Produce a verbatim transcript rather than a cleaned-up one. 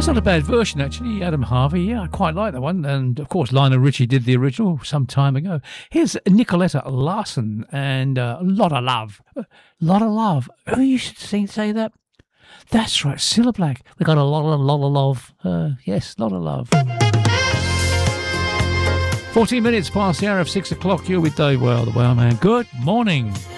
That's not a bad version, actually. Adam Harvey, yeah, I quite like that one. And, of course, Lionel Richie did the original some time ago. Here's Nicoletta Larson and uh, a lot of love. A lot of love. Who you should sing, say that? That's right, Cilla Black. We got a lot, a lot of love. Uh, yes, a lot of love. fourteen minutes past the hour of six o'clock. You're with Dave Well, the Well Man. Good morning.